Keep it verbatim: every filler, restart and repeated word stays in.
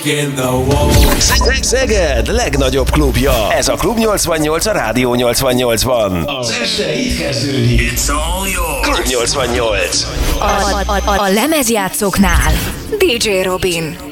in the wall. Szeged legnagyobb klubja. Ez a Klub nyolcvannyolc a Rádió nyolcvannyolcban. Az este itt kezdődik. It's all yours. Klub nyolcvannyolc. A, a, a, a lemezjátszóknál dé dzsé Robin.